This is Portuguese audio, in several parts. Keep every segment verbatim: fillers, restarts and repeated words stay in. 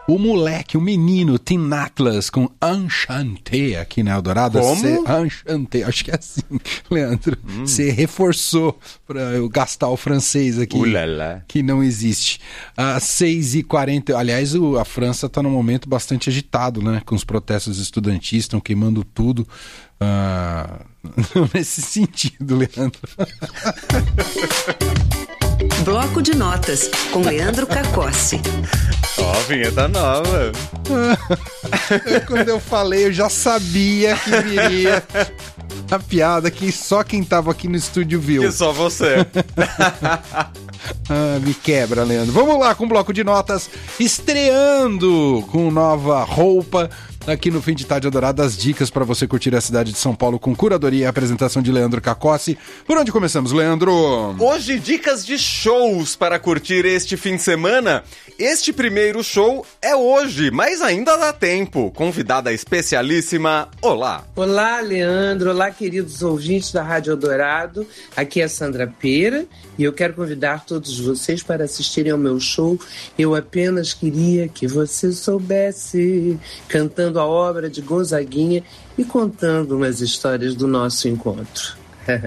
O moleque, o menino, Tim Atlas, com Enchanté aqui na Eldorado. Como? Cê, Enchanté, acho que é assim, Leandro. Você hum. reforçou para eu gastar o francês aqui, Ulala. Que não existe. Às seis e quarenta, aliás, o, a França está num momento bastante agitado, né? Com os protestos estudantis, estão queimando tudo. Uh, nesse sentido, Leandro. Bloco de Notas, com Leandro Cacossi. Ó, oh, vinheta nova. Quando eu falei, eu já sabia que viria a piada que só quem tava aqui no estúdio viu. Que só você. Ah, me quebra, Leandro. Vamos lá com o Bloco de Notas, estreando com nova roupa. Aqui no Fim de Tarde Eldorado, as dicas para você curtir a cidade de São Paulo com curadoria e apresentação de Leandro Cacossi. Por onde começamos, Leandro? Hoje, dicas de shows para curtir este fim de semana. Este primeiro show é hoje, mas ainda dá tempo. Convidada especialíssima, olá. Olá, Leandro. Olá, queridos ouvintes da Rádio Eldorado. Aqui é Sandra Pera e eu quero convidar todos vocês para assistirem ao meu show. Eu apenas queria que você soubesse, cantando a obra de Gonzaguinha e contando umas histórias do nosso encontro.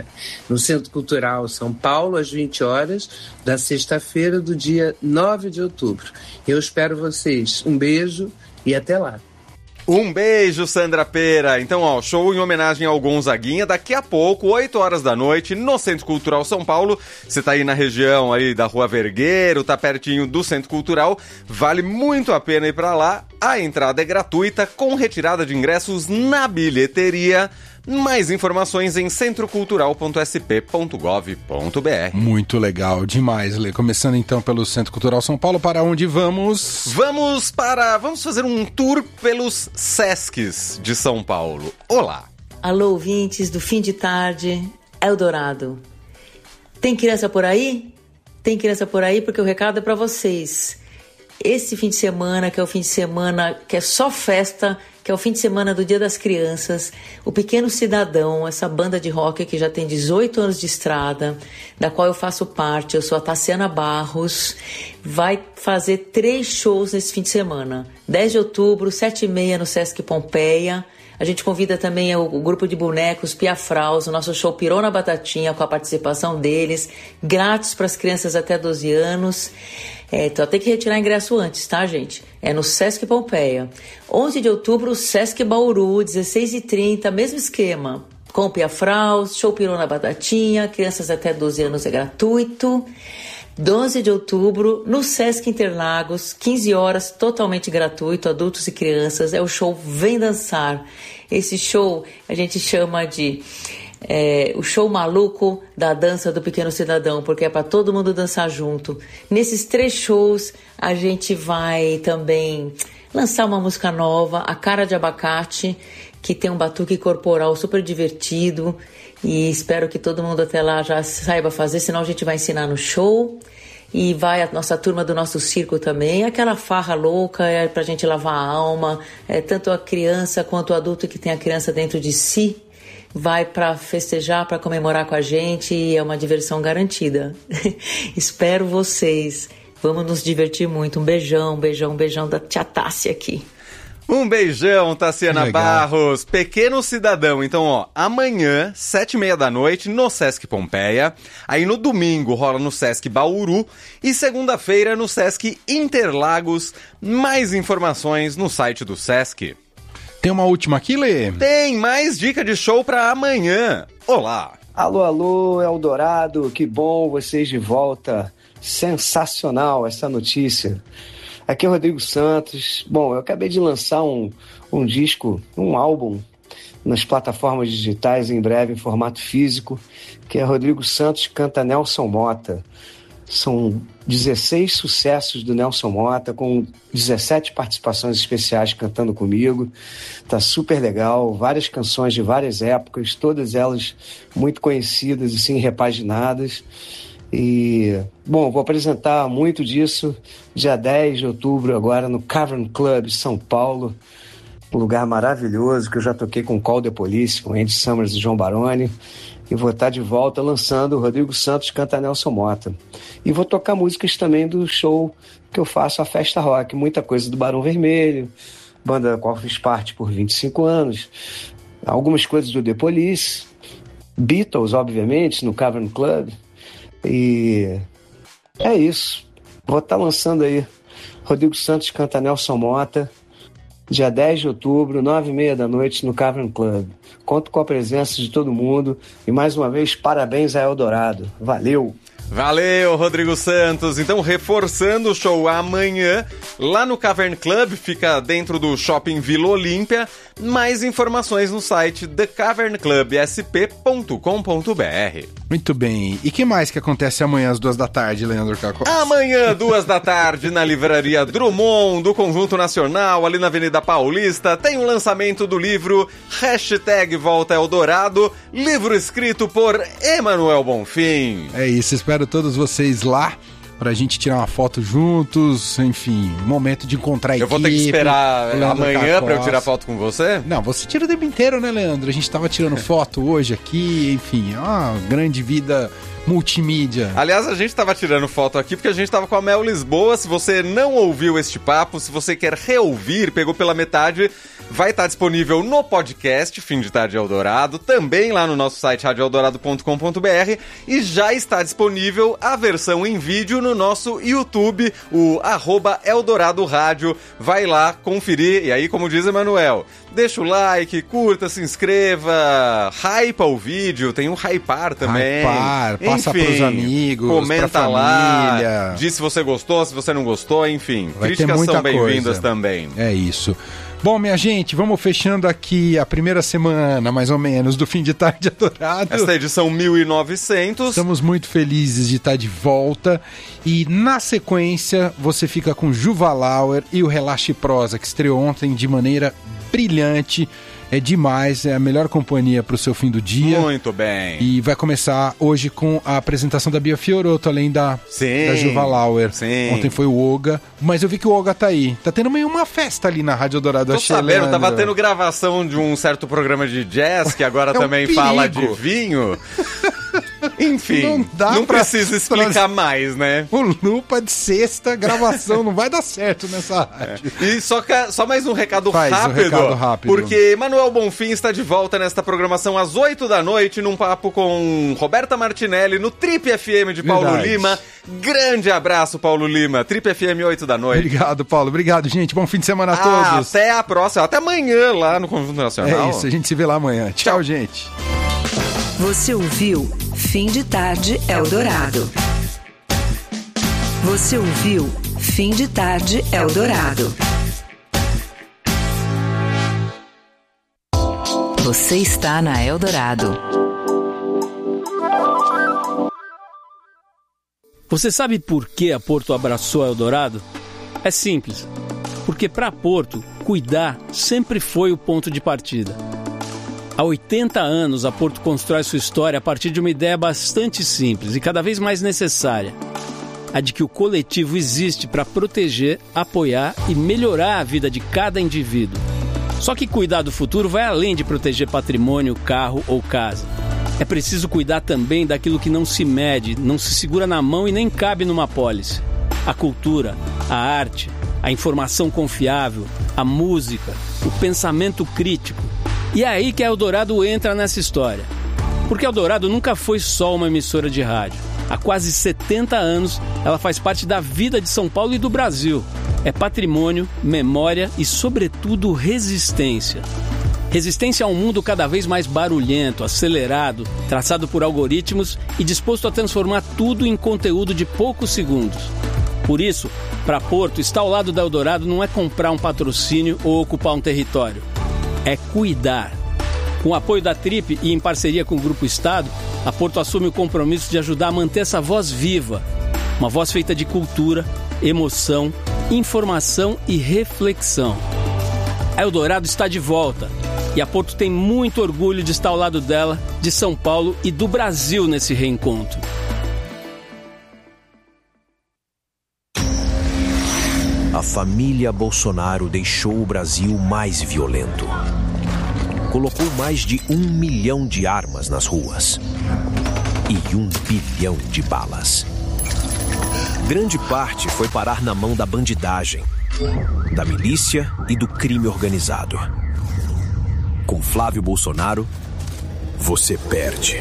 No Centro Cultural São Paulo, às vinte horas, da sexta-feira do dia nove de outubro. Eu espero vocês. Um beijo e até lá. Um beijo, Sandra Pera. Então, ó, show em homenagem ao Gonzaguinha, daqui a pouco, oito horas da noite, no Centro Cultural São Paulo. Você tá aí na região aí da Rua Vergueiro, tá pertinho do Centro Cultural, vale muito a pena ir pra lá. A entrada é gratuita, com retirada de ingressos na bilheteria. Mais informações em centro cultural ponto s p ponto gov ponto b r. Muito legal, demais, Lê. Começando então pelo Centro Cultural São Paulo, para onde vamos? Vamos para... Vamos fazer um tour pelos Sescs de São Paulo. Olá! Alô, ouvintes do Fim de Tarde Eldorado. Tem criança por aí? Tem criança por aí porque o recado é para vocês. Esse fim de semana, que é o fim de semana que é só festa, que é o fim de semana do Dia das Crianças, o Pequeno Cidadão, essa banda de rock que já tem dezoito anos de estrada, da qual eu faço parte, eu sou a Tassiana Barros, vai fazer três shows nesse fim de semana. dez de outubro, sete e meia no Sesc Pompeia. A gente convida também o, o grupo de bonecos Piafraus, o nosso show Pirou na Batatinha, com a participação deles, grátis para as crianças até doze anos. É, então tem que retirar ingresso antes, tá, gente? É no Sesc Pompeia. onze de outubro, Sesc Bauru, dezesseis e trinta, mesmo esquema. Com Piafraus, show Pirou na Batatinha, crianças até doze anos é gratuito. doze de outubro, no Sesc Interlagos, quinze horas, totalmente gratuito, adultos e crianças, é o show Vem Dançar. Esse show a gente chama de é, o show maluco da dança do Pequeno Cidadão, porque é para todo mundo dançar junto. Nesses três shows, a gente vai também lançar uma música nova, A Cara de Abacate, que tem um batuque corporal super divertido. E espero que todo mundo até lá já saiba fazer, senão a gente vai ensinar no show. E vai a nossa turma do nosso circo também, aquela farra louca, é pra gente lavar a alma, é, tanto a criança quanto o adulto que tem a criança dentro de si, vai pra festejar, pra comemorar com a gente, e é uma diversão garantida. Espero vocês, vamos nos divertir muito. Um beijão, um beijão, um beijão da tia Tássia aqui. Um beijão, Tassiana Barros, Pequeno Cidadão. Então, ó, amanhã, sete e meia da noite, no Sesc Pompeia. Aí no domingo rola no Sesc Bauru. E segunda-feira no Sesc Interlagos. Mais informações no site do Sesc. Tem uma última aqui, Lê? Tem mais dica de show pra amanhã. Olá! Alô, alô, Eldorado, que bom vocês de volta. Sensacional essa notícia. Aqui é o Rodrigo Santos. Bom, eu acabei de lançar um, um disco, um álbum nas plataformas digitais, em breve em formato físico, que é Rodrigo Santos Canta Nelson Mota. São dezesseis sucessos do Nelson Mota, com dezessete participações especiais cantando comigo. Tá super legal, várias canções de várias épocas, todas elas muito conhecidas e sim repaginadas. E, bom, vou apresentar muito disso dia dez de outubro agora no Cavern Club São Paulo, um lugar maravilhoso que eu já toquei com Call the Police, com Andy Summers e João Baroni, e vou estar de volta lançando o Rodrigo Santos Canta Nelson Mota. E vou tocar músicas também do show que eu faço a Festa Rock, muita coisa do Barão Vermelho, banda da qual fiz parte por vinte e cinco anos, algumas coisas do The Police, Beatles, obviamente, no Cavern Club, e é isso. Vou estar lançando aí Rodrigo Santos canta Nelson Mota, dia dez de outubro, nove e meia da noite, no Cavern Club. Conto com a presença de todo mundo e, mais uma vez, parabéns a Eldorado. Valeu! Valeu, Rodrigo Santos. Então, reforçando o show amanhã, lá no Cavern Club, fica dentro do Shopping Vila Olímpia. Mais informações no site the cavern club s p ponto com ponto b r. Muito bem. E que mais que acontece amanhã às duas da tarde, Leandro Cacó? Amanhã, duas da tarde, na Livraria Drummond, do Conjunto Nacional, ali na Avenida Paulista, tem o lançamento do livro Hashtag Volta Eldorado, livro escrito por Emanuel Bonfim. É isso, espero todos vocês lá pra gente tirar uma foto juntos, enfim, momento de encontrar a equipe. Eu vou ter que esperar amanhã Cacós. pra eu tirar foto com você? Não, você tira o tempo inteiro, né, Leandro? A gente tava tirando foto hoje aqui, enfim, uma grande vida multimídia. Aliás, a gente tava tirando foto aqui porque a gente tava com a Mel Lisboa. Se você não ouviu este papo, se você quer reouvir, pegou pela metade, vai estar disponível no podcast Fim de Tarde Eldorado, também lá no nosso site rádio eldorado ponto com ponto b r, e já está disponível a versão em vídeo no nosso YouTube, o arroba Eldorado Rádio. Vai lá conferir, e aí, como diz Emanuel, deixa o like, curta, se inscreva, hypa o vídeo, tem um hypar também. Hypar, passa enfim, pros amigos, comenta pra lá, família. Diz se você gostou, se você não gostou, enfim. Vai Críticas ter muita são bem-vindas coisa. também. É isso. Bom, minha gente, vamos fechando aqui a primeira semana, mais ou menos, do Fim de Tarde Adorado. Esta é a edição mil e novecentos. Estamos muito felizes de estar de volta. E na sequência, você fica com Juva Lauer e o Relaxe Prosa, que estreou ontem de maneira brilhante. É demais, é a melhor companhia para o seu fim do dia. Muito bem. E vai começar hoje com a apresentação da Bia Fiorotto, além da, Sim, da Juva Lauer. sim. Ontem foi o Olga, mas eu vi que o Olga tá aí. Tá tendo meio uma festa ali na Rádio Dourado. Tô sabendo, tava tendo gravação de um certo programa de jazz, que agora É um também perigo. fala de vinho. Enfim, Não não, dá pra- precisa explicar mais, né? O Lupa de sexta, gravação, não vai dar certo nessa rádio. E só, ca- só mais um recado Faz, um rápido, recado rápido. porque Manuel Bonfim está de volta nesta programação às oito da noite, num papo com Roberta Martinelli, no Trip F M de Paulo Verdade. Lima. Grande abraço, Paulo Lima. Trip F M, oito da noite. Obrigado, Paulo. Obrigado, gente. Bom fim de semana a Ah, todos. até a próxima. Até amanhã lá no Conjunto Nacional. É isso, a gente se vê lá amanhã. Tchau, Tchau. gente. Você ouviu Fim de Tarde Eldorado. Você ouviu Fim de Tarde Eldorado. Você está na Eldorado. Você sabe por que a Porto abraçou a Eldorado? É simples. Porque para a Porto, cuidar sempre foi o ponto de partida. Há oitenta anos, a Porto constrói sua história a partir de uma ideia bastante simples e cada vez mais necessária. A de que o coletivo existe para proteger, apoiar e melhorar a vida de cada indivíduo. Só que cuidar do futuro vai além de proteger patrimônio, carro ou casa. É preciso cuidar também daquilo que não se mede, não se segura na mão e nem cabe numa apólice. A cultura, a arte, a informação confiável, a música, o pensamento crítico. E é aí que a Eldorado entra nessa história. Porque a Eldorado nunca foi só uma emissora de rádio. Há quase setenta anos, ela faz parte da vida de São Paulo e do Brasil. É patrimônio, memória e, sobretudo, resistência. Resistência a um mundo cada vez mais barulhento, acelerado, traçado por algoritmos e disposto a transformar tudo em conteúdo de poucos segundos. Por isso, para Porto, estar ao lado da Eldorado não é comprar um patrocínio ou ocupar um território. É cuidar. Com o apoio da Trip e em parceria com o Grupo Estado, a Porto assume o compromisso de ajudar a manter essa voz viva. Uma voz feita de cultura, emoção, informação e reflexão. A Eldorado está de volta. E a Porto tem muito orgulho de estar ao lado dela, de São Paulo e do Brasil nesse reencontro. A família Bolsonaro deixou o Brasil mais violento. Colocou mais de um milhão de armas nas ruas. E um bilhão de balas. Grande parte foi parar na mão da bandidagem, da milícia e do crime organizado. Com Flávio Bolsonaro, você perde.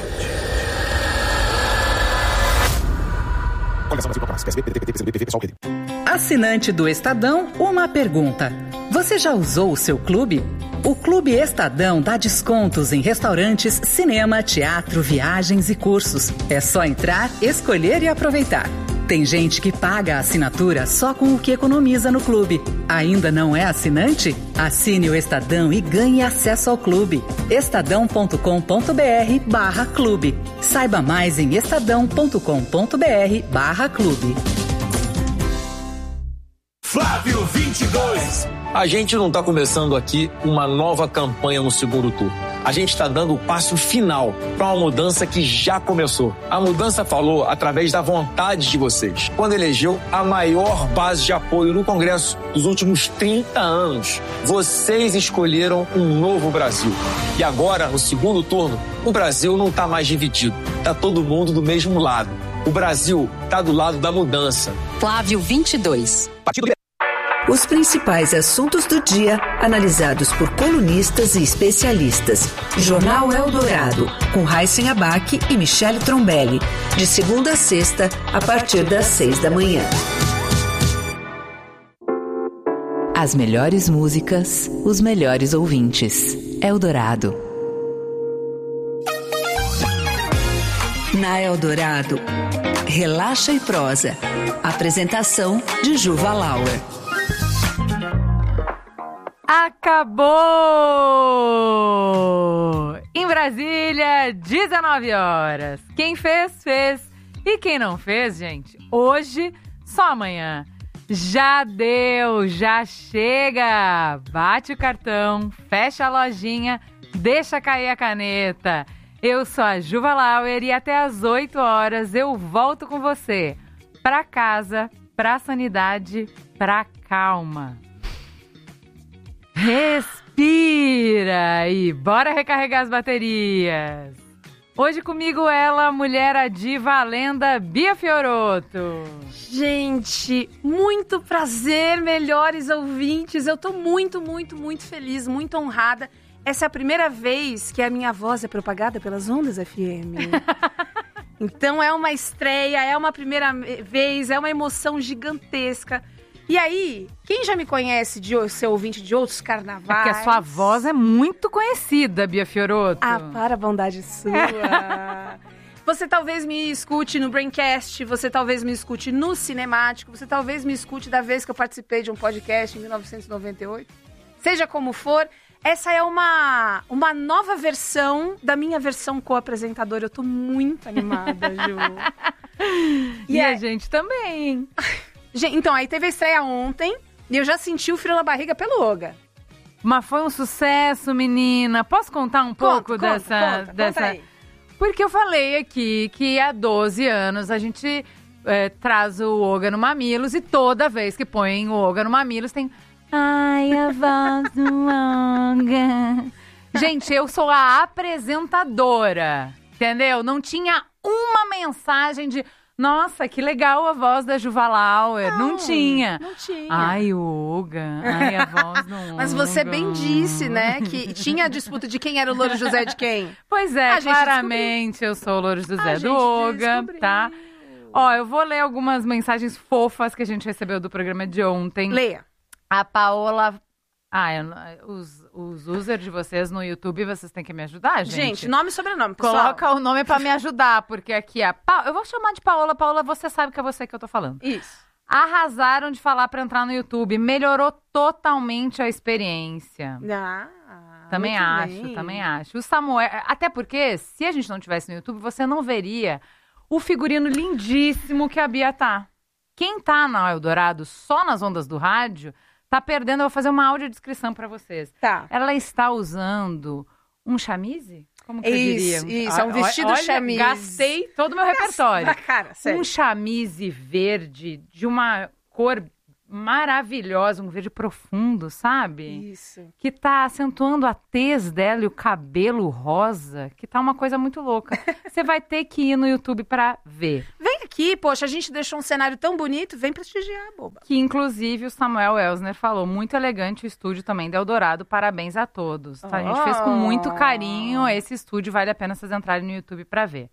Assinante do Estadão, uma pergunta. Você já usou o seu clube? O Clube Estadão dá descontos em restaurantes, cinema, teatro, viagens e cursos. É só entrar, escolher e aproveitar. Tem gente que paga a assinatura só com o que economiza no clube. Ainda não é assinante? Assine o Estadão e ganhe acesso ao clube. estadão.com.br barra clube. Saiba mais em estadão.com.br barra clube. Flávio vinte e dois. A gente não está começando aqui uma nova campanha no segundo turno. A gente está dando o passo final para uma mudança que já começou. A mudança falou através da vontade de vocês, quando elegeu a maior base de apoio no Congresso dos últimos trinta anos. Vocês escolheram um novo Brasil. E agora, no segundo turno, o Brasil não está mais dividido. Está todo mundo do mesmo lado. O Brasil está do lado da mudança. Flávio vinte e dois. Partido Os principais assuntos do dia, analisados por colunistas e especialistas. Jornal Eldorado, com Raíssen Abac e Michele Trombelli. De segunda a sexta, a partir das seis da manhã. As melhores músicas, os melhores ouvintes. Eldorado. Na Eldorado, Relaxa e Prosa. Apresentação de Juva Lauer. Acabou! Em Brasília, dezenove horas. Quem fez, fez. E quem não fez, gente, hoje, só amanhã. Já deu, já chega! Bate o cartão, fecha a lojinha, deixa cair a caneta. Eu sou a Juva Lauer e até às oito horas eu volto com você. Pra casa, pra sanidade, pra calma. Respira e bora recarregar as baterias. Hoje comigo ela, mulher, a diva, a lenda, Bia Fiorotto. Gente, muito prazer, melhores ouvintes. Eu tô muito, muito, muito feliz, muito honrada. Essa é a primeira vez que a minha voz é propagada pelas ondas F M. Então é uma estreia, é uma primeira vez, é uma emoção gigantesca. E aí, quem já me conhece de ser ouvinte de outros carnavais... É porque a sua voz é muito conhecida, Bia Fiorotto. Ah, para a bondade sua. Você talvez me escute no Braincast, você talvez me escute no Cinemático, você talvez me escute da vez que eu participei de um podcast em mil novecentos e noventa e oito. Seja como for, essa é uma, uma nova versão da minha versão co-apresentadora. Eu tô muito animada, Ju. E, e a é... gente também. Então, aí teve a estreia ontem e eu já senti o frio na barriga pelo Oga. Mas foi um sucesso, menina. Posso contar um conta, pouco conta, dessa... Conta, dessa... conta aí. Porque eu falei aqui que há doze anos a gente é, traz o Oga no Mamilos e toda vez que põe o Oga no Mamilos tem... Ai, a voz do Oga. Gente, eu sou a apresentadora, entendeu? Não tinha uma mensagem de... Nossa, que legal a voz da Juva Lauer. Não, não tinha. Não tinha. Ai, o Oga. Ai, a voz do Oga. Mas você bem disse, né, que tinha a disputa de quem era o Louro José de quem. Pois é, a claramente eu sou o Louro José a do Oga, descobriu. Tá? Ó, eu vou ler algumas mensagens fofas que a gente recebeu do programa de ontem. Leia. A Paola... Ah, eu, os, os users de vocês no YouTube, vocês têm que me ajudar, gente. Gente, nome e sobrenome, pessoal. Coloca o nome pra me ajudar, porque aqui a pa... Eu vou chamar de Paola. Paola, você sabe que é você que eu tô falando. Isso. Arrasaram de falar pra entrar no YouTube. Melhorou totalmente a experiência. Ah, também acho, bem. também acho. O Samuel... Até porque, se a gente não tivesse no YouTube, você não veria o figurino lindíssimo que a Bia tá. Quem tá na Eldorado só nas ondas do rádio... Tá perdendo, eu vou fazer uma audiodescrição pra vocês. Tá. Ela está usando um chamise? Como que isso, eu diria? Isso, é um vestido Olha, chamise. Gastei todo o meu repertório. Cara, sério. Um chamise verde de uma cor maravilhosa, um verde profundo, sabe? Isso. Que tá acentuando a tez dela e o cabelo rosa, que tá uma coisa muito louca. Você vai ter que ir no YouTube pra ver. Vem aqui. aqui, poxa, a gente deixou um cenário tão bonito, vem prestigiar, boba. Que, inclusive, o Samuel Elsner falou, muito elegante o estúdio também da Eldorado, parabéns a todos. Tá? A gente fez com muito carinho esse estúdio, vale a pena vocês entrarem no YouTube pra ver.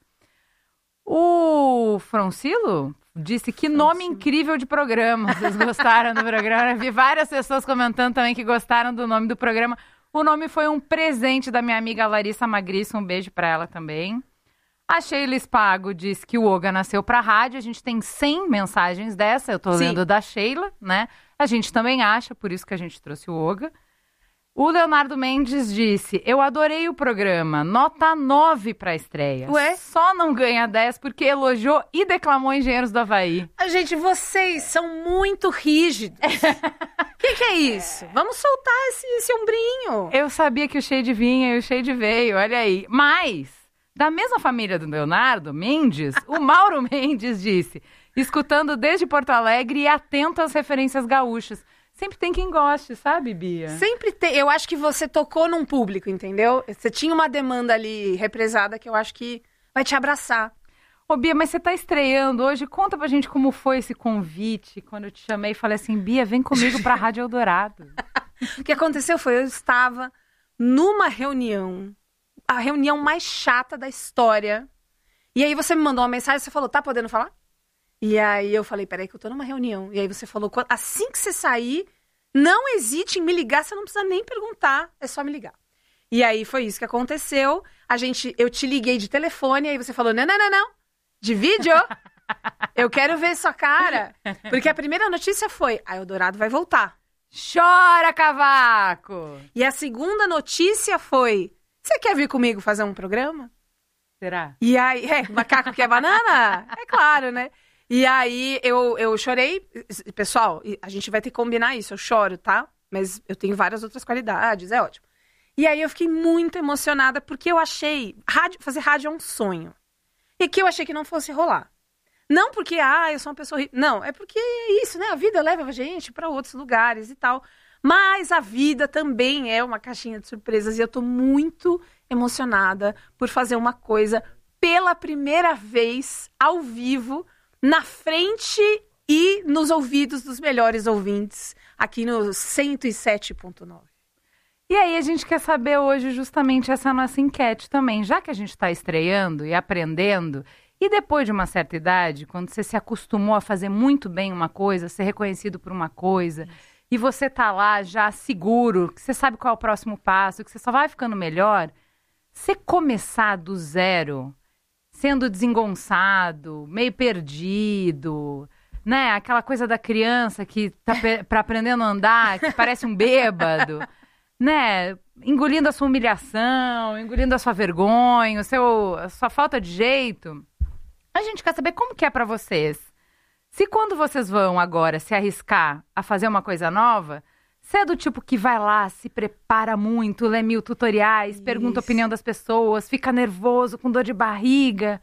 O Francilo disse que nome incrível de programa, vocês gostaram do programa? Eu vi várias pessoas comentando também que gostaram do nome do programa. O nome foi um presente da minha amiga Larissa Magriço, um beijo pra ela também. A Sheila Spago diz que o Oga nasceu pra rádio, a gente tem cem mensagens dessa, eu tô Sim. lendo da Sheila, né? A gente também acha, por isso que a gente trouxe o Oga. O Leonardo Mendes disse, eu adorei o programa, nota nove pra estreia. Ué? Só não ganha dez porque elogiou e declamou Engenheiros do Havaí. A gente, vocês são muito rígidos. O que, que é isso? Vamos soltar esse, esse ombrinho. Eu sabia que o Shade vinha e o Shade veio, olha aí. Mas... da mesma família do Leonardo Mendes, o Mauro Mendes disse, escutando desde Porto Alegre e atento às referências gaúchas. Sempre tem quem goste, sabe, Bia? Sempre tem. Eu acho que você tocou num público, entendeu? Você tinha uma demanda ali represada que eu acho que vai te abraçar. Ô, Bia, mas você tá estreando hoje. Conta pra gente como foi esse convite, quando eu te chamei e falei assim, Bia, vem comigo pra Rádio Eldorado. O que aconteceu foi, eu estava numa reunião... a reunião mais chata da história. E aí você me mandou uma mensagem, você falou, tá podendo falar? E aí eu falei, peraí que eu tô numa reunião. E aí você falou, assim que você sair, não hesite em me ligar, você não precisa nem perguntar, é só me ligar. E aí foi isso que aconteceu. A gente, eu te liguei de telefone, aí você falou, não, não, não, não, de vídeo? Eu quero ver sua cara. Porque a primeira notícia foi, a Eldorado vai voltar. Chora, cavaco! E a segunda notícia foi... você quer vir comigo fazer um programa? Será? E aí, é, macaco quer banana? É claro, né? E aí, eu, eu chorei. Pessoal, a gente vai ter que combinar isso. Eu choro, tá? Mas eu tenho várias outras qualidades, é ótimo. E aí, eu fiquei muito emocionada, porque eu achei... rádio, fazer rádio é um sonho. E que eu achei que não fosse rolar. Não porque, ah, eu sou uma pessoa... não, é porque é isso, né? A vida leva a gente para outros lugares e tal... mas a vida também é uma caixinha de surpresas e eu tô muito emocionada por fazer uma coisa pela primeira vez, ao vivo, na frente e nos ouvidos dos melhores ouvintes, aqui no cento e sete ponto nove. E aí a gente quer saber hoje justamente essa nossa enquete também, já que a gente está estreando e aprendendo, e depois de uma certa idade, quando você se acostumou a fazer muito bem uma coisa, ser reconhecido por uma coisa... e você tá lá já seguro, que você sabe qual é o próximo passo, que você só vai ficando melhor, você começar do zero, sendo desengonçado, meio perdido, né? Aquela coisa da criança que tá pra aprendendo a andar, que parece um bêbado, né? Engolindo a sua humilhação, engolindo a sua vergonha, o seu, a sua falta de jeito. A gente quer saber como que é pra vocês. Se quando vocês vão agora se arriscar a fazer uma coisa nova, você é do tipo que vai lá, se prepara muito, lê mil tutoriais, Isso. pergunta a opinião das pessoas, fica nervoso, com dor de barriga.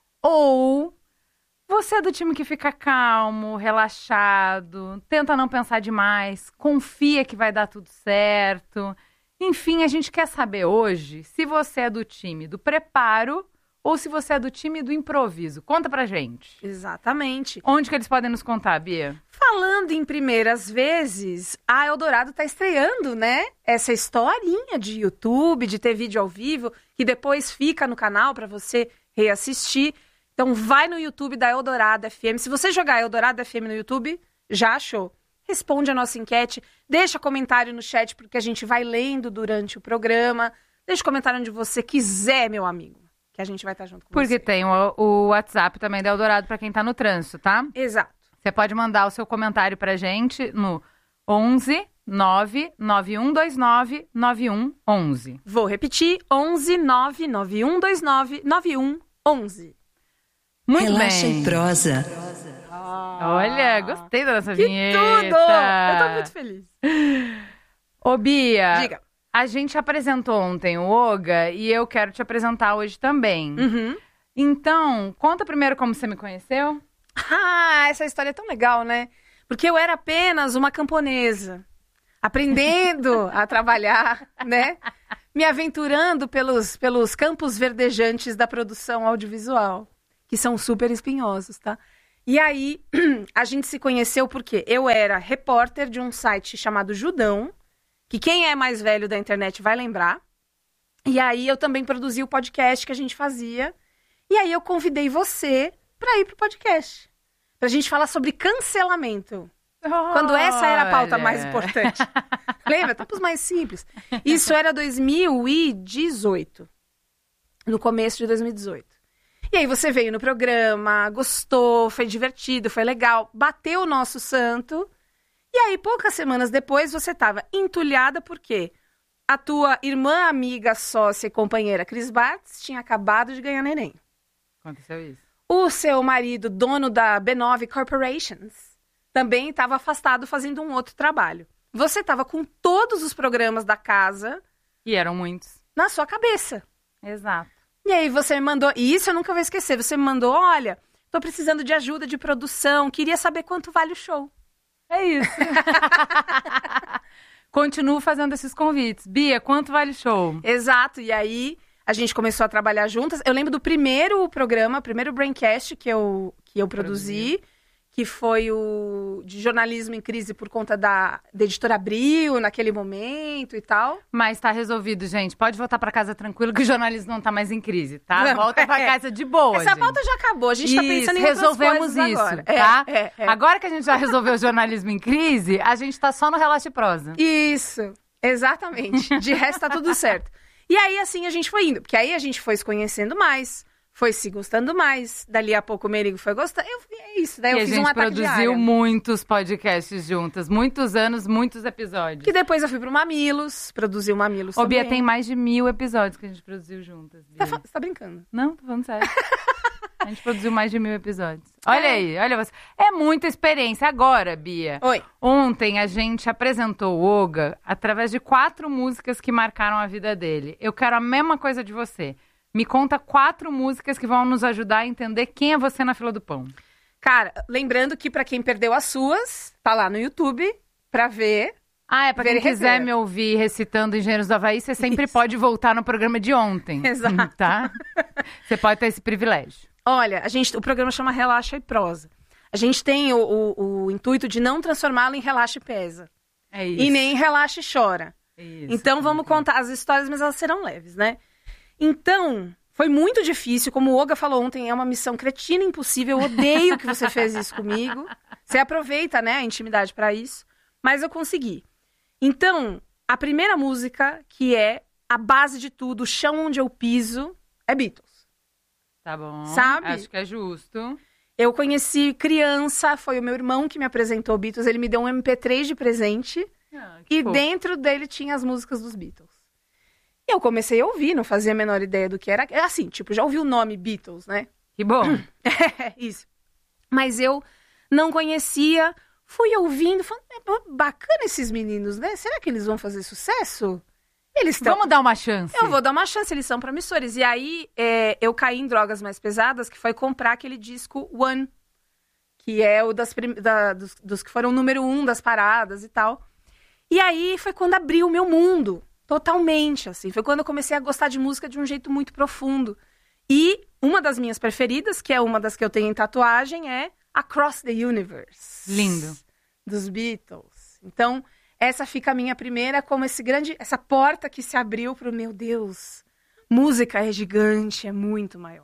Ou você é do time que fica calmo, relaxado, tenta não pensar demais, confia que vai dar tudo certo. Enfim, a gente quer saber hoje se você é do time do preparo ou se você é do time do improviso. Conta pra gente. Exatamente. Onde que eles podem nos contar, Bia? Falando em primeiras vezes, a Eldorado tá estreando, né? Essa historinha de YouTube, de ter vídeo ao vivo, que depois fica no canal pra você reassistir. Então vai no YouTube da Eldorado F M. Se você jogar Eldorado F M no YouTube, já achou. Responde a nossa enquete, deixa comentário no chat, porque a gente vai lendo durante o programa. Deixa comentário onde você quiser, meu amigo. Que a gente vai estar junto com Porque você. Porque tem o, o WhatsApp também da Eldorado para quem tá no trânsito, tá? Exato. Você pode mandar o seu comentário pra gente no onze nove nove um dois nove nove um onze. Vou repetir, onze nove nove um dois nove nove um onze. Muito Relaxa bem. e prosa. Ah, olha, gostei da nossa que vinheta. tudo! Eu tô muito feliz. Ô, Bia. Diga. A gente apresentou ontem o Oga e eu quero te apresentar hoje também. Uhum. Então, conta primeiro como você me conheceu. Ah, essa história é tão legal, né? Porque eu era apenas uma camponesa, aprendendo a trabalhar, né? Me aventurando pelos, pelos campos verdejantes da produção audiovisual, que são super espinhosos, tá? E aí, a gente se conheceu porque eu era repórter de um site chamado Judão, que quem é mais velho da internet vai lembrar. E aí, eu também produzi o podcast que a gente fazia. E aí, eu convidei você para ir pro podcast. Pra gente falar sobre cancelamento. Olha. Quando essa era a pauta mais importante. Lembra? Tempos mais simples. Isso era dois mil e dezoito. No começo de dois mil e dezoito. E aí você veio no programa, gostou, foi divertido, foi legal, bateu o nosso santo. E aí, poucas semanas depois, você estava entulhada porque a tua irmã, amiga, sócia e companheira Cris Bartz tinha acabado de ganhar neném. Aconteceu isso. O seu marido, dono da B nove Corporations, também estava afastado fazendo um outro trabalho. Você estava com todos os programas da casa... E eram muitos. Na sua cabeça. Exato. E aí você me mandou... E isso eu nunca vou esquecer. Você me mandou, olha, tô precisando de ajuda de produção, queria saber quanto vale o show. É isso. Continuo fazendo esses convites. Bia, quanto vale o show? Exato. E aí a gente começou a trabalhar juntas. Eu lembro do primeiro programa, o primeiro Braincast que eu, que eu produzi... Produzi. Que foi o de jornalismo em crise por conta da, da Editora Abril, naquele momento e tal. Mas tá resolvido, gente. Pode voltar pra casa tranquilo, que o jornalismo não tá mais em crise, tá? Não, Volta pra é. casa de boa, Essa gente. pauta já acabou, a gente isso, tá pensando em resolvemos outras coisas isso, agora. tá? É, é, é. Agora que a gente já resolveu o jornalismo em crise, a gente tá só no Relaxa e Prosa. Isso, exatamente. De resto tá tudo certo. E aí, assim, a gente foi indo. Porque aí a gente foi se conhecendo mais... Foi se gostando mais. Dali a pouco o Merigo foi gostando. Eu, é isso, daí e eu fiz um ataque ataque a gente produziu diário. muitos podcasts juntas. Muitos anos, muitos episódios. Que depois eu fui pro Mamilos. Produzi o Mamilos Ô, também. Bia, tem mais de mil episódios que a gente produziu juntas. Tá, você tá brincando? Não, tô falando sério. A gente produziu mais de mil episódios. Olha é. aí, olha você. É muita experiência. Agora, Bia. Oi. Ontem a gente apresentou o Oga através de quatro músicas que marcaram a vida dele. Eu quero a mesma coisa de você. Me conta quatro músicas que vão nos ajudar a entender quem é você na fila do pão. Cara, lembrando que pra quem perdeu as suas, tá lá no YouTube pra ver. Ah, é pra quem quiser me ouvir recitando Engenheiros do Havaí, você sempre Isso. pode voltar no programa de ontem. Exato. Tá? Você pode ter esse privilégio. Olha, a gente, o programa chama Relaxa e Prosa. A gente tem o, o, o intuito de não transformá-lo em Relaxa e Pesa. É isso. E nem Relaxa e Chora. Isso. Então vamos contar as histórias, mas elas serão leves, né? Então, foi muito difícil, como o Oga falou ontem, é uma missão cretina impossível, eu odeio que você fez isso comigo. Você aproveita, né, a intimidade pra isso, mas eu consegui. Então, a primeira música, que é a base de tudo, o chão onde eu piso, é Beatles. Tá bom, sabe? Acho que é justo. Eu conheci criança, foi o meu irmão que me apresentou Beatles, ele me deu um M P três de presente, ah, e fofo. Dentro dele tinha as músicas dos Beatles. Eu comecei a ouvir, não fazia a menor ideia do que era. Assim, tipo, já ouvi o nome Beatles, né? Que bom. É, isso. Mas eu não conhecia, fui ouvindo, falando, é bacana esses meninos, né? Será que eles vão fazer sucesso? Eles tão... Vamos dar uma chance. Eu vou dar uma chance, eles são promissores. E aí, é, eu caí em drogas mais pesadas, que foi comprar aquele disco One, que é o das prim... da, dos, dos que foram número um das paradas e tal. E aí, foi quando abriu o meu mundo. Totalmente, assim. Foi quando eu comecei a gostar de música de um jeito muito profundo. E uma das minhas preferidas, que é uma das que eu tenho em tatuagem, é Across the Universe. Lindo. Dos Beatles. Então, essa fica a minha primeira como esse grande... Essa porta que se abriu pro, meu Deus, música é gigante, é muito maior.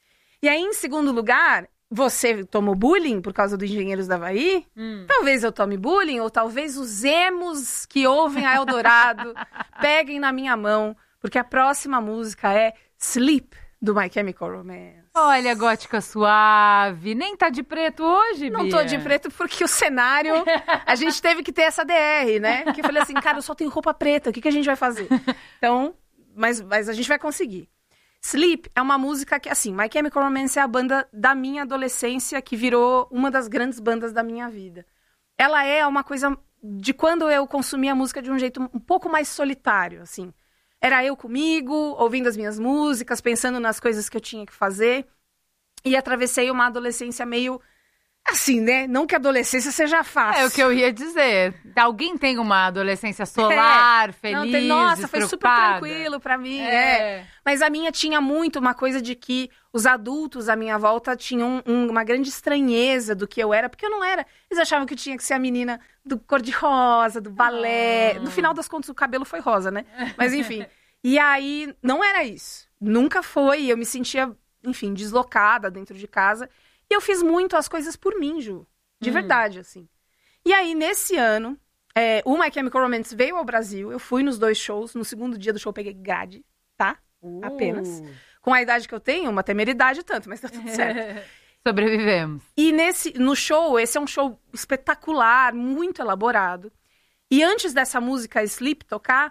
E aí, em segundo lugar, você tomou bullying por causa do Engenheiros do Havaí? Hum. Talvez eu tome bullying, ou talvez os emos que ouvem a Eldorado peguem na minha mão, porque a próxima música é Sleep, do My Chemical Romance. Olha, gótica suave. Nem tá de preto hoje, Não Bia. tô de preto porque o cenário... A gente teve que ter essa D R, né? Porque eu falei assim, cara, eu só tenho roupa preta, o que, que a gente vai fazer? Então, mas, mas a gente vai conseguir. Sleep é uma música que, assim, My Chemical Romance é a banda da minha adolescência que virou uma das grandes bandas da minha vida. Ela é uma coisa de quando eu consumia a música de um jeito um pouco mais solitário, assim. Era eu comigo, ouvindo as minhas músicas, pensando nas coisas que eu tinha que fazer. E atravessei uma adolescência meio Assim, né? Não que a adolescência seja fácil. É o que eu ia dizer. Alguém tem uma adolescência solar, é. feliz, Não, tem, nossa, foi super tranquilo pra mim. É. É. Mas a minha tinha muito uma coisa de que os adultos à minha volta tinham um, uma grande estranheza do que eu era, porque eu não era. Eles achavam que eu tinha que ser a menina do cor-de-rosa, do balé. Ah. No final das contas, o cabelo foi rosa, né? Mas enfim. E aí, não era isso. Nunca foi. Eu me sentia, enfim, deslocada dentro de casa. E eu fiz muito as coisas por mim, Ju. De hum. verdade, assim. E aí, nesse ano, é, o My Chemical Romance veio ao Brasil. Eu fui nos dois shows. No segundo dia do show, eu peguei grade, tá? Uh. Apenas. Com a idade que eu tenho, uma temeridade tanto, mas tá tudo certo. Sobrevivemos. E nesse, no show, esse é um show espetacular, muito elaborado. E antes dessa música Sleep tocar,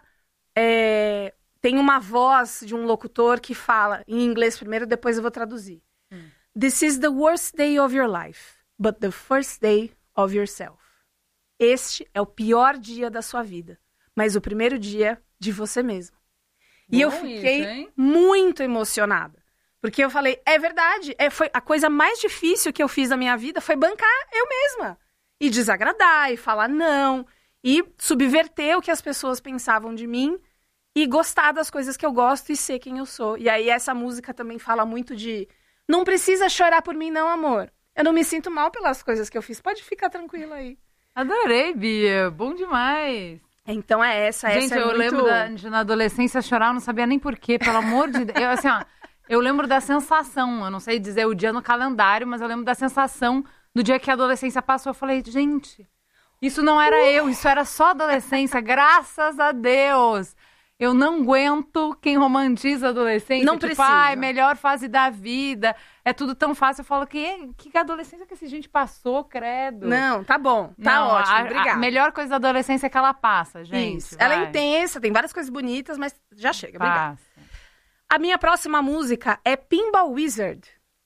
é, tem uma voz de um locutor que fala, em inglês primeiro, depois eu vou traduzir. Hum. This is the worst day of your life, but the first day of yourself. Este é o pior dia da sua vida, mas o primeiro dia de você mesmo. Bom, e eu fiquei isso, muito emocionada, porque eu falei, é verdade, é, foi a coisa mais difícil que eu fiz na minha vida foi bancar eu mesma. E desagradar, e falar não, e subverter o que as pessoas pensavam de mim, e gostar das coisas que eu gosto e ser quem eu sou. E aí essa música também fala muito de... Não precisa chorar por mim, não, amor. Eu não me sinto mal pelas coisas que eu fiz. Pode ficar tranquila aí. Adorei, Bia. Bom demais. Então é essa, Gente, essa é eu muito... lembro da, de na adolescência chorar, eu não sabia nem porquê, pelo amor de Deus. Eu, assim, ó, eu lembro da sensação, eu não sei dizer o dia no calendário, mas eu lembro da sensação do dia que a adolescência passou. Eu falei, gente, isso não era uh! eu, isso era só adolescência, graças a Deus. Eu não aguento quem romantiza a adolescência. Não tipo, precisa. ai, melhor fase da vida. É tudo tão fácil. Eu falo, que, que adolescência que essa gente passou, credo. Não, tá bom. Tá não, ótimo, a, obrigada. A melhor coisa da adolescência é que ela passa, gente. Isso. Ela é intensa, tem várias coisas bonitas, mas já chega, obrigada. A minha próxima música é Pinball Wizard,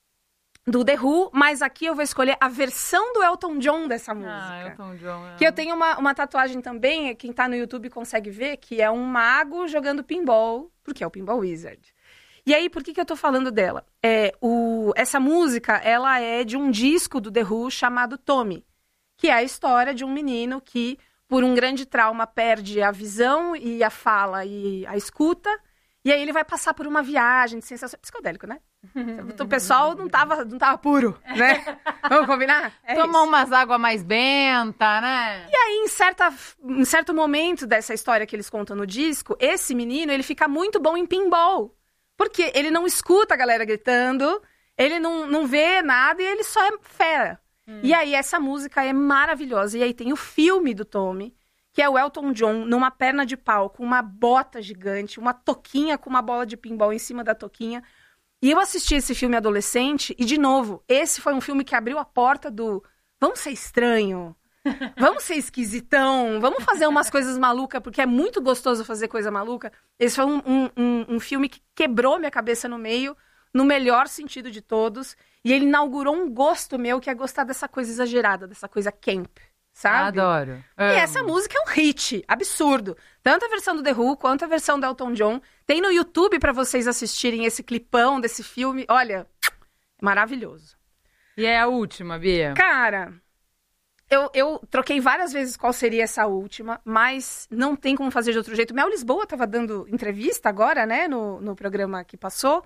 do The Who, mas aqui eu vou escolher a versão do Elton John dessa música. Ah, Elton John. É. Que eu tenho uma, uma tatuagem também, quem tá no YouTube consegue ver, que é um mago jogando pinball, porque é o Pinball Wizard. E aí, por que que eu tô falando dela? É, o, essa música, ela é de um disco do The Who chamado Tommy, que é a história de um menino que, por um grande trauma, perde a visão e a fala e a escuta, e aí ele vai passar por uma viagem de sensação... Psicodélico, né? O pessoal não tava, não tava puro, né? Vamos combinar? É Tomar isso. umas águas mais benta, né? E aí, em, certa, em certo momento dessa história que eles contam no disco, esse menino, ele fica muito bom em pinball. Porque ele não escuta a galera gritando, ele não, não vê nada e ele só é fera. Hum. E aí, essa música é maravilhosa. E aí tem o filme do Tommy, que é o Elton John numa perna de pau, com uma bota gigante, uma toquinha com uma bola de pinball em cima da toquinha. E eu assisti esse filme adolescente, e de novo, esse foi um filme que abriu a porta do vamos ser estranho, vamos ser esquisitão, vamos fazer umas coisas malucas, porque é muito gostoso fazer coisa maluca. Esse foi um, um, um, um filme que quebrou minha cabeça no meio, no melhor sentido de todos, e ele inaugurou um gosto meu, que é gostar dessa coisa exagerada, dessa coisa camp. Sabe? Adoro. E Amo. essa música é um hit, absurdo. Tanto a versão do The Who quanto a versão do Elton John. Tem no YouTube pra vocês assistirem esse clipão desse filme. Olha, maravilhoso. E é a última, Bia? Cara, eu, eu troquei várias vezes qual seria essa última, mas não tem como fazer de outro jeito. Mel Lisboa tava dando entrevista agora, né, no, no programa que passou.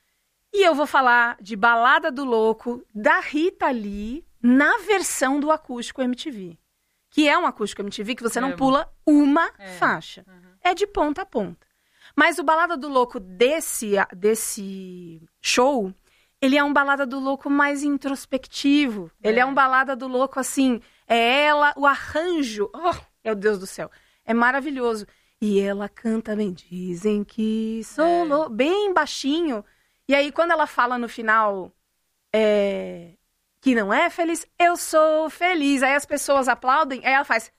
E eu vou falar de Balada do Louco, da Rita Lee, na versão do acústico M T V. Que é um acústico M T V que você não é. pula uma é. faixa. Uhum. É de ponta a ponta. Mas o Balada do Louco desse, desse show, ele é um Balada do Louco mais introspectivo. É. Ele é um Balada do Louco, assim, é ela, o arranjo, oh, meu Deus do céu, é maravilhoso. E ela canta bem, dizem que solo, é. bem baixinho. E aí, quando ela fala no final, é... que não é feliz, eu sou feliz. Aí as pessoas aplaudem, aí ela faz...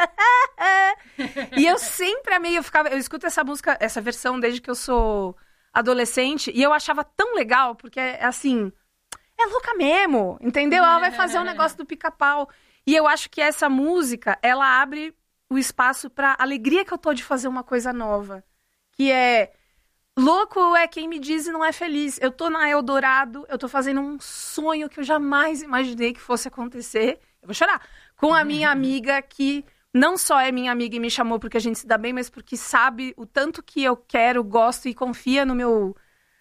E eu sempre amei, eu, ficava, eu escuto essa música, essa versão desde que eu sou adolescente, e eu achava tão legal, porque, assim, é louca mesmo, entendeu? Ela vai fazer um negócio do pica-pau. E eu acho que essa música, ela abre o espaço pra alegria que eu tô de fazer uma coisa nova. Que é... Louco é quem me diz e não é feliz. Eu tô na Eldorado, eu tô fazendo um sonho que eu jamais imaginei que fosse acontecer. Eu vou chorar. Com a minha amiga que não só é minha amiga e me chamou porque a gente se dá bem, mas porque sabe o tanto que eu quero, gosto e confia no meu,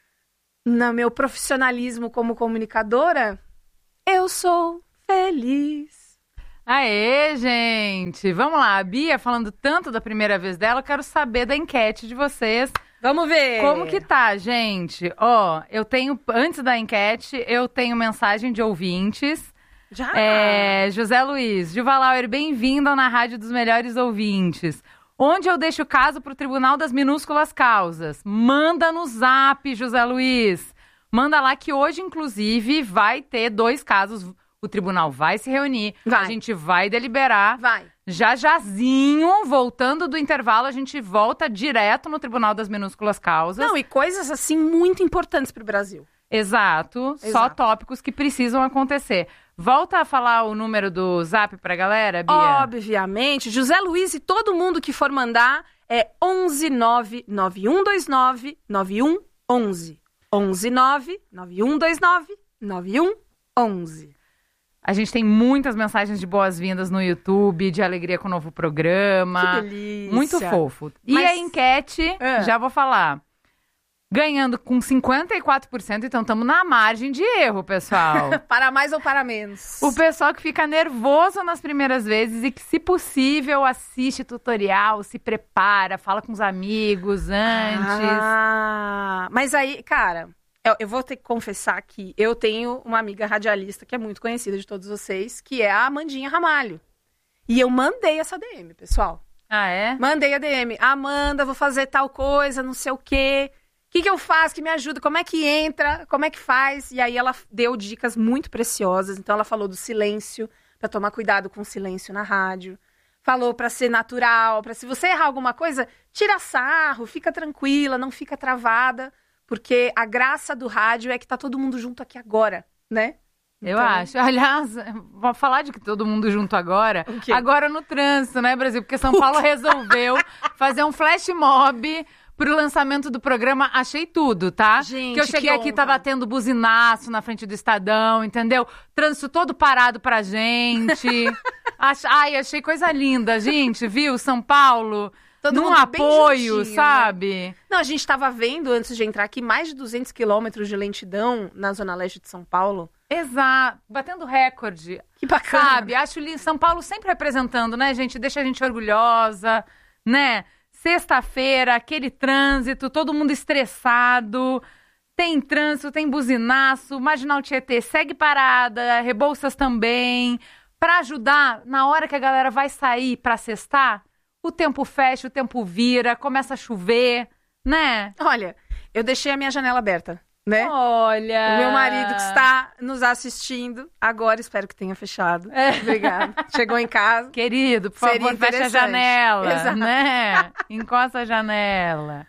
no meu profissionalismo como comunicadora. Eu sou feliz. Aê, gente! Vamos lá, a Bia falando tanto da primeira vez dela, eu quero saber da enquete de vocês. Vamos ver! Como que tá, gente? Ó, eu tenho, antes da enquete, eu tenho mensagem de ouvintes. Já? É, José Luiz, Gilva Lauer, bem-vindo na Rádio dos Melhores Ouvintes. Onde eu deixo o caso pro Tribunal das Minúsculas Causas? Manda no zap, José Luiz. Manda lá que hoje, inclusive, vai ter dois casos. O tribunal vai se reunir, vai. A gente vai deliberar. Vai. Já jazinho, voltando do intervalo, a gente volta direto no Tribunal das Minúsculas Causas. Não, e coisas assim muito importantes pro Brasil. Exato, Exato. Só tópicos que precisam acontecer. Volta a falar o número do zap pra galera, Bia? Obviamente. José Luiz e todo mundo que for mandar é onze nove nove um dois nove nove um um um. onze nove nove um dois nove nove um um um. A gente tem muitas mensagens de boas-vindas no YouTube, de alegria com o novo programa. Que delícia. Muito fofo. E Mas... a enquete, é. já vou falar. Ganhando com cinquenta e quatro por cento, então estamos na margem de erro, pessoal. Para mais ou para menos? O pessoal que fica nervoso nas primeiras vezes e que, se possível, assiste tutorial, se prepara, fala com os amigos antes. Ah, mas aí, cara, eu, eu vou ter que confessar que eu tenho uma amiga radialista que é muito conhecida de todos vocês, que é a Amandinha Ramalho. E eu mandei essa D M, pessoal. Ah, é? Mandei a D M. Amanda, vou fazer tal coisa, não sei o quê. O que, que eu faço? Que me ajuda? Como é que entra? Como é que faz? E aí ela deu dicas muito preciosas. Então ela falou do silêncio, para tomar cuidado com o silêncio na rádio. Falou para ser natural, para se você errar alguma coisa, tira sarro, fica tranquila, não fica travada. Porque a graça do rádio é que tá todo mundo junto aqui agora, né? Eu então... acho. Aliás, vou falar de que todo mundo junto agora. Agora no trânsito, né, Brasil? Porque São Paulo resolveu fazer um flash mob pro lançamento do programa. Achei tudo, tá? Gente, que eu cheguei que aqui, honra. tava tendo buzinaço na frente do Estadão, entendeu? Trânsito todo parado pra gente. Ach... Ai, achei coisa linda, gente, viu? São Paulo, todo num mundo bem apoio, juntinho, sabe? Né? Não, a gente tava vendo, antes de entrar aqui, mais de duzentos quilômetros de lentidão na Zona Leste de São Paulo. Exato, batendo recorde. Que bacana. Sabe, acho li- São Paulo sempre representando, né, gente? Deixa a gente orgulhosa, né? Sexta-feira, aquele trânsito, todo mundo estressado. Tem trânsito, tem buzinaço, Marginal Tietê segue parada, Rebouças também. Pra ajudar, na hora que a galera vai sair pra sextar, o tempo fecha, o tempo vira, começa a chover, né? Olha, eu deixei a minha janela aberta, né? Olha! O meu marido que está nos assistindo, agora espero que tenha fechado. É. Obrigada. Chegou em casa. Querido, por Seria favor, fecha a interessante. janela, Exato. né? Encosta a janela.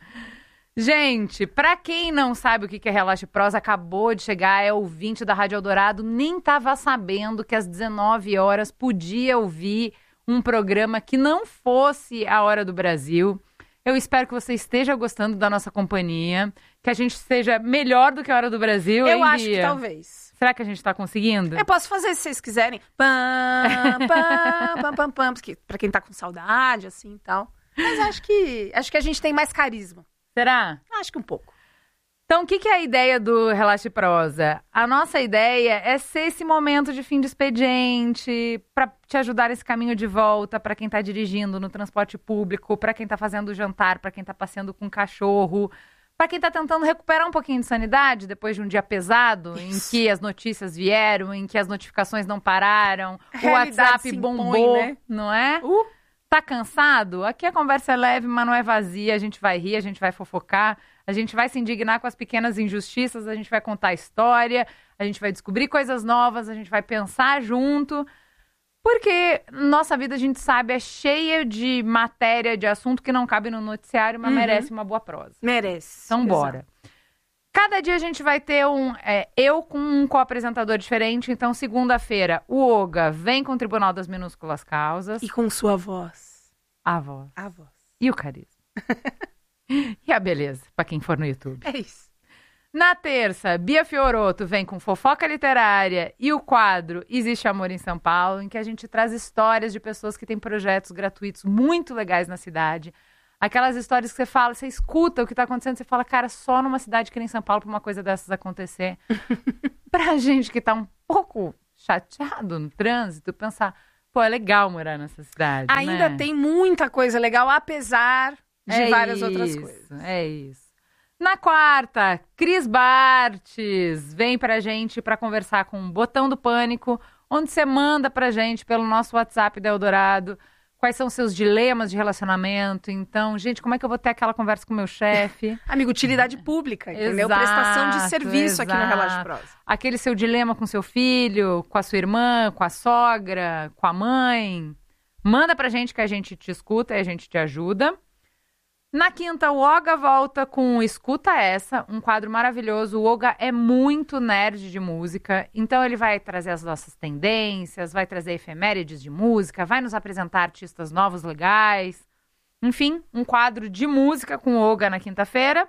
Gente, pra quem não sabe o que é Relaxa e Prosa, acabou de chegar, é ouvinte da Rádio Eldorado, nem tava sabendo que às dezenove horas podia ouvir um programa que não fosse a Hora do Brasil. Eu espero que você esteja gostando da nossa companhia, que a gente seja melhor do que a Hora do Brasil, Eu hein, acho Bia? que talvez. Será que a gente tá conseguindo? Eu posso fazer se vocês quiserem. Pam, pam, pam, pam, pam, porque pra quem tá com saudade, assim e tal. Mas acho que, acho que a gente tem mais carisma. Será? Acho que um pouco. Então, o que, que é a ideia do Relaxa e Prosa? A nossa ideia é ser esse momento de fim de expediente, para te ajudar esse caminho de volta, para quem tá dirigindo no transporte público, para quem tá fazendo o jantar, para quem tá passeando com o cachorro, para quem tá tentando recuperar um pouquinho de sanidade depois de um dia pesado, Isso. em que as notícias vieram, em que as notificações não pararam, A o realidade WhatsApp se bombou, impõe, né? não é? Uh. Tá cansado? Aqui a conversa é leve, mas não é vazia. A gente vai rir, a gente vai fofocar, a gente vai se indignar com as pequenas injustiças, a gente vai contar a história, a gente vai descobrir coisas novas, a gente vai pensar junto. Porque nossa vida, a gente sabe, é cheia de matéria, de assunto que não cabe no noticiário, mas Uhum. merece uma boa prosa. Merece. Então, bora. Cada dia a gente vai ter um... É, eu com um co-apresentador diferente. Então, segunda-feira, o Oga vem com o Tribunal das Minúsculas Causas. E com sua voz. A voz. A voz. E o carisma. E a beleza, pra quem for no YouTube. É isso. Na terça, Bia Fioroto vem com Fofoca Literária e o quadro Existe Amor em São Paulo, em que a gente traz histórias de pessoas que têm projetos gratuitos muito legais na cidade. Aquelas histórias que você fala, você escuta o que tá acontecendo, você fala, cara, só numa cidade que nem São Paulo pra uma coisa dessas acontecer. Pra gente que tá um pouco chateado no trânsito, pensar, pô, é legal morar nessa cidade, Ainda né? tem muita coisa legal, apesar de É várias isso, outras coisas. É isso. Na quarta, Cris Bartes vem pra gente pra conversar com o Botão do Pânico, onde você manda pra gente pelo nosso WhatsApp da Eldorado quais são os seus dilemas de relacionamento. Então, gente, como é que eu vou ter aquela conversa com o meu chefe? Amigo, utilidade pública, entendeu? Exato, Prestação de serviço exato. aqui no Relaxa Prosa. Aquele seu dilema com seu filho, com a sua irmã, com a sogra, com a mãe. Manda pra gente que a gente te escuta e a gente te ajuda. Na quinta, o Oga volta com Escuta Essa, um quadro maravilhoso. O Oga é muito nerd de música, então ele vai trazer as nossas tendências, vai trazer efemérides de música, vai nos apresentar artistas novos legais. Enfim, um quadro de música com o Oga na quinta-feira.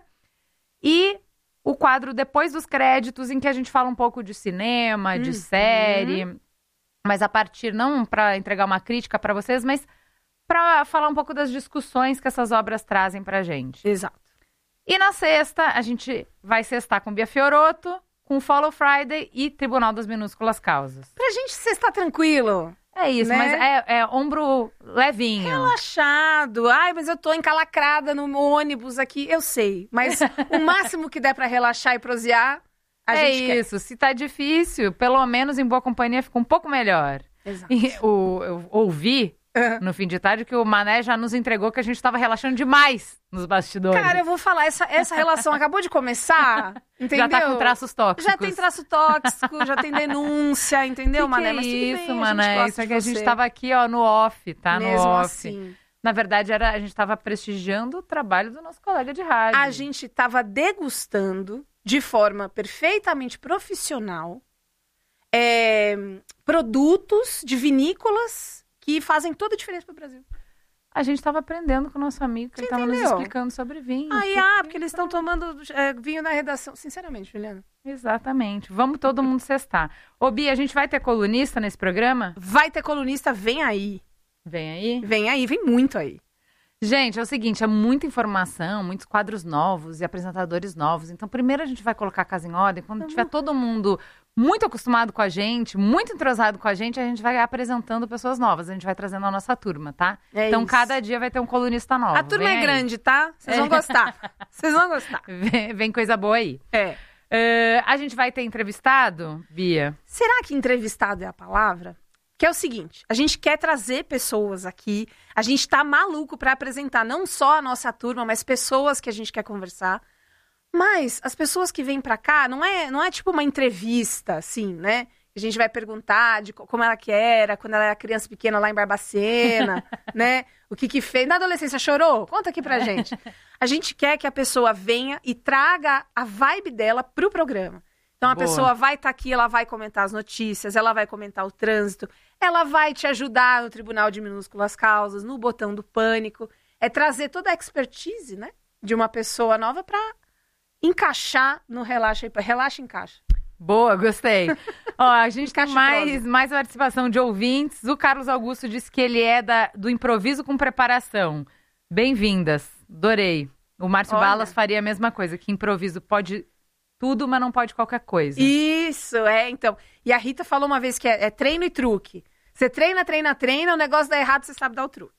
E o quadro Depois dos Créditos, em que a gente fala um pouco de cinema, de Uhum. série, mas a partir, não para entregar uma crítica para vocês, mas para falar um pouco das discussões que essas obras trazem pra gente. Exato. E na sexta, a gente vai sextar com Bia Fioroto, com Follow Friday e Tribunal das Minúsculas Causas. Pra gente sextar tranquilo. É isso, né? mas é, é ombro levinho. Relaxado. Ai, mas eu tô encalacrada no ônibus aqui. Eu sei, mas o máximo que der pra relaxar e prosear, a é gente isso, se tá difícil, pelo menos em boa companhia fica um pouco melhor. Exato. E o, eu ouvi no fim de tarde que o Mané já nos entregou que a gente tava relaxando demais nos bastidores. Cara, eu vou falar, essa, essa relação acabou de começar, entendeu? Já tá com traços tóxicos. Já tem traço tóxico, já tem denúncia, entendeu, que Mané? Que é Mas tudo isso, bem, Mané? a gente gosta Isso é de que a você. gente tava aqui, ó, no off, tá? Mesmo no off. assim. Na verdade, era, a gente tava prestigiando o trabalho do nosso colega de rádio. A gente tava degustando de forma perfeitamente profissional é, produtos de vinícolas que fazem toda a diferença pro Brasil. A gente tava aprendendo com o nosso amigo, que Você ele tava nos entendeu? explicando sobre vinho. Aí, porque- ah, porque eles estão tomando é, vinho na redação. Sinceramente, Juliana. Exatamente. Vamos todo mundo cestar. Ô, Bia, a gente vai ter colunista nesse programa? Vai ter colunista, vem aí. Vem aí? Vem aí, vem muito aí. Gente, é o seguinte, é muita informação, muitos quadros novos e apresentadores novos. Então, primeiro a gente vai colocar a casa em ordem. Quando tiver todo mundo muito acostumado com a gente, muito entrosado com a gente, a gente vai apresentando pessoas novas. A gente vai trazendo a nossa turma, tá? É então, isso. cada dia vai ter um colunista novo. A turma Vem é aí. grande, tá? Vocês vão É. gostar. Vocês vão gostar. Vem, vem coisa boa aí. É. Eh, a gente vai ter entrevistado, Bia? Será que entrevistado é a palavra? Que é o seguinte, a gente quer trazer pessoas aqui, a gente tá maluco pra apresentar não só a nossa turma, mas pessoas que a gente quer conversar. Mas as pessoas que vêm pra cá, não é, não é tipo uma entrevista, assim, né? A gente vai perguntar de co- como ela que era, quando ela era criança pequena lá em Barbacena, né? O que que fez. Na adolescência chorou? Conta aqui pra gente. A gente quer que a pessoa venha e traga a vibe dela pro programa. Então a Boa. pessoa vai estar aqui, ela vai comentar as notícias, ela vai comentar o trânsito, ela vai te ajudar no Tribunal de Minúsculas Causas, no Botão do Pânico. É trazer toda a expertise, né? De uma pessoa nova pra encaixar no Relaxa. Relaxa e encaixa. Boa, gostei. Ó, a gente tem Caixa mais, prosa. mais participação de ouvintes. O Carlos Augusto disse que ele é da, do improviso com preparação. Bem-vindas, adorei. O Márcio Olha. Balas faria a mesma coisa, que improviso pode tudo, mas não pode qualquer coisa. Isso, é, então. E a Rita falou uma vez que é, é treino e truque. Você treina, treina, treina, o negócio dá errado, você sabe dar o truque.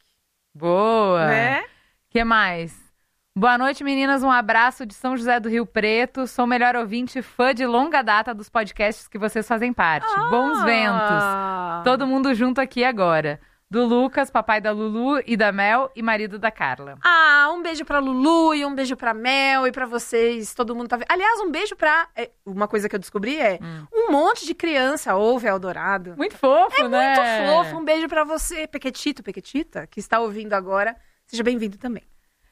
Boa. Né? Que mais? Boa noite, meninas. Um abraço de São José do Rio Preto. Sou melhor ouvinte e fã de longa data dos podcasts que vocês fazem parte. Bons ventos. Todo mundo junto aqui agora. Do Lucas, papai da Lulu e da Mel e marido da Carla. Ah, um beijo pra Lulu e um beijo pra Mel e pra vocês, todo mundo tá vendo. Aliás, um beijo pra... é, uma coisa que eu descobri é, um monte de criança ouve Eldorado. Muito fofo, é né? muito fofo. Um beijo pra você, Pequetito, Pequetita, que está ouvindo agora. Seja bem-vindo também.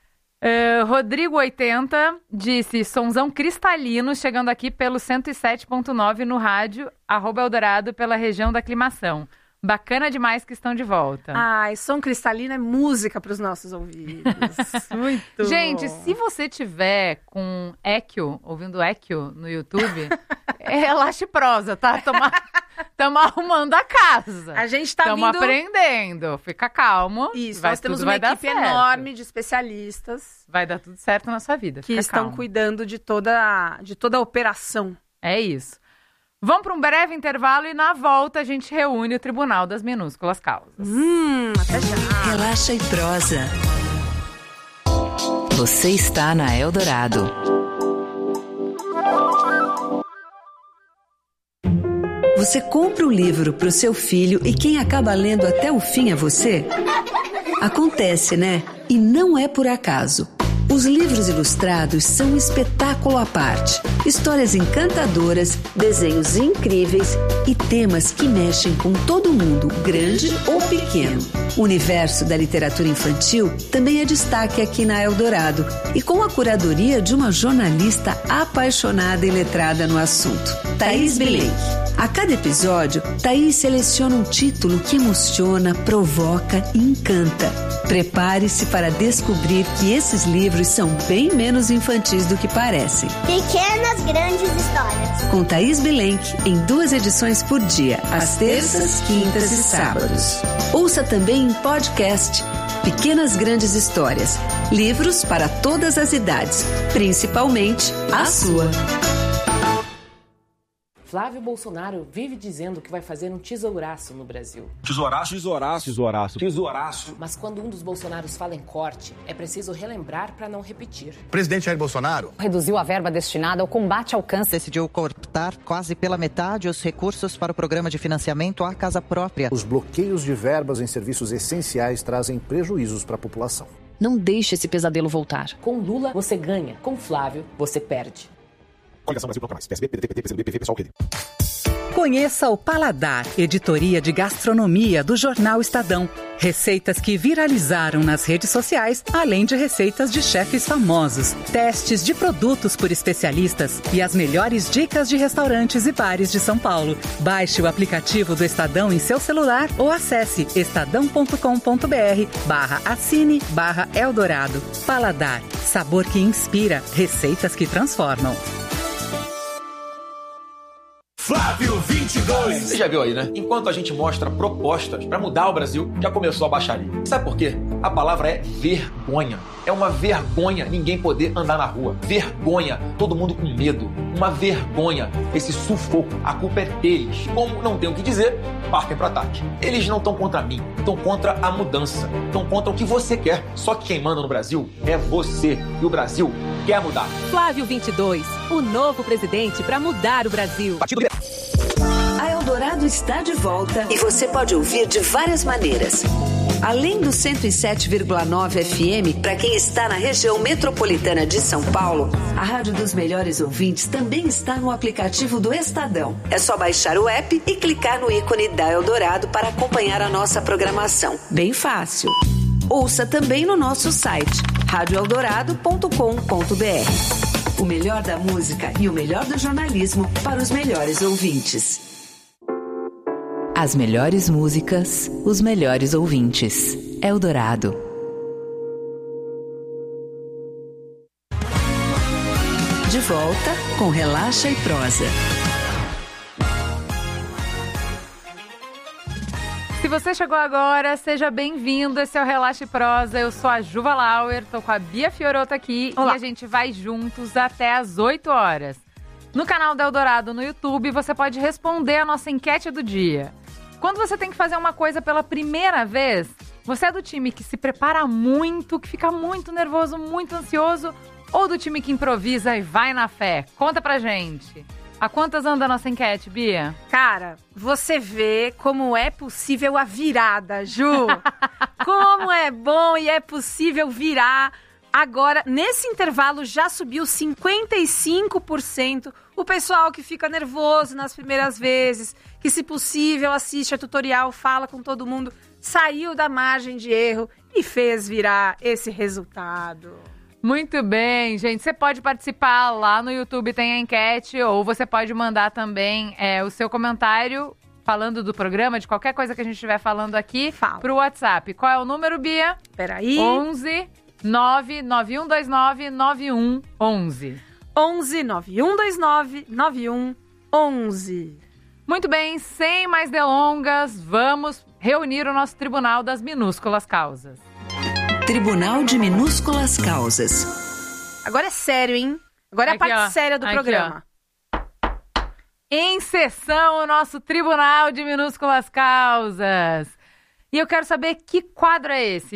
Uh, Rodrigo oitenta disse, sonzão cristalino, chegando aqui pelo cento e sete ponto nove no rádio, arroba Eldorado, pela região da aclimação. Bacana demais que estão de volta. Ai, som cristalino é música para os nossos ouvidos. Muito Gente, bom. se você tiver com Equio, ouvindo Equio no YouTube, é relaxe prosa, tá? Estamos arrumando a casa. A gente tá Estamos vindo... aprendendo. Fica calmo. Isso, vai, nós temos tudo uma vai dar equipe certo. enorme de especialistas. Vai dar tudo certo na sua vida. Que Fica estão calmo. cuidando de toda, de toda a operação. É isso. Vamos para um breve intervalo e na volta a gente reúne o Tribunal das Minúsculas Causas. Hum, até já. Relaxa e prosa. Você está na Eldorado. Você compra o livro para o seu filho e quem acaba lendo até o fim é você? Acontece, né? E não é por acaso. Os livros ilustrados são um espetáculo à parte. Histórias encantadoras, desenhos incríveis e temas que mexem com todo mundo, grande ou pequeno. O universo da literatura infantil também é destaque aqui na Eldorado e com a curadoria de uma jornalista apaixonada e letrada no assunto, Thaís Bilenque. A cada episódio, Thaís seleciona um título que emociona, provoca e encanta. Prepare-se para descobrir que esses livros são bem menos infantis do que parecem. Pequenas Grandes Histórias. Com Thaís Bilenque, em duas edições por dia, às terças, quintas e sábados. Ouça também em podcast Pequenas Grandes Histórias. Livros para todas as idades, principalmente a sua. Flávio Bolsonaro vive dizendo que vai fazer um tesouraço no Brasil. Tesouraço? Tesouraço. Tesouraço. Tesouraço. Mas quando um dos Bolsonaros fala em corte, é preciso relembrar para não repetir. O presidente Jair Bolsonaro reduziu a verba destinada ao combate ao câncer. Decidiu cortar quase pela metade os recursos para o programa de financiamento à casa própria. Os bloqueios de verbas em serviços essenciais trazem prejuízos para a população. Não deixe esse pesadelo voltar. Com Lula, você ganha. Com Flávio, você perde. Coligação Brasil Proclamais. P S B, P D T, P C do B, P V, Pessoal, P D. Conheça o Paladar, editoria de gastronomia do Jornal Estadão. Receitas que viralizaram nas redes sociais, além de receitas de chefes famosos, testes de produtos por especialistas e as melhores dicas de restaurantes e bares de São Paulo. Baixe o aplicativo do Estadão em seu celular ou acesse estadão.com.br barra assine barra Eldorado. Paladar, sabor que inspira, receitas que transformam. Flávio vinte e dois. Você já viu aí, né? Enquanto a gente mostra propostas para mudar o Brasil, já começou a baixaria. Sabe por quê? A palavra é vergonha. É uma vergonha ninguém poder andar na rua. Vergonha, todo mundo com medo. Uma vergonha, esse sufoco. A culpa é deles. Como não tem o que dizer, partem para ataque. Eles não estão contra mim, estão contra a mudança. Estão contra o que você quer. Só que quem manda no Brasil é você. E o Brasil quer mudar. Flávio vinte e dois, o novo presidente para mudar o Brasil. A Eldorado está de volta e você pode ouvir de várias maneiras. Além do cento e sete vírgula nove F M, para quem está na região metropolitana de São Paulo, a Rádio dos Melhores Ouvintes também está no aplicativo do Estadão. É só baixar o app e clicar no ícone da Eldorado para acompanhar a nossa programação. Bem fácil. Ouça também no nosso site, rádio eldorado ponto com ponto b r. O melhor da música e o melhor do jornalismo para os melhores ouvintes. As melhores músicas, os melhores ouvintes. Eldorado. De volta com Relaxa e Prosa. Se você chegou agora, seja bem-vindo. Esse é o Relaxa e Prosa. Eu sou a Juva Lauer, tô com a Bia Fiorotto aqui. Olá. E a gente vai juntos até às oito horas. No canal da Eldorado no YouTube, você pode responder a nossa enquete do dia. Quando você tem que fazer uma coisa pela primeira vez, você é do time que se prepara muito, que fica muito nervoso, muito ansioso, ou do time que improvisa e vai na fé? Conta pra gente. A quantas anda a nossa enquete, Bia? Cara, você vê como é possível a virada, Ju. Como é bom e é possível virar. Agora, nesse intervalo, já subiu cinquenta e cinco por cento o pessoal que fica nervoso nas primeiras vezes, que, se possível, assiste a tutorial, fala com todo mundo, saiu da margem de erro e fez virar esse resultado. Muito bem, gente. Você pode participar lá no YouTube, tem a enquete, ou você pode mandar também é, o seu comentário falando do programa, de qualquer coisa que a gente estiver falando aqui, Fala. pro WhatsApp. Qual é o número, Bia? Peraí. onze nove nove um dois nove nove um onze. onze nove um dois nove nove um onze. Muito bem, sem mais delongas, vamos reunir o nosso Tribunal das Minúsculas Causas. Tribunal de Minúsculas Causas. Agora é sério, hein? Agora é a Aqui, parte ó. séria do Aqui, programa. Em sessão, o nosso Tribunal de Minúsculas Causas. E eu quero saber que quadro é esse.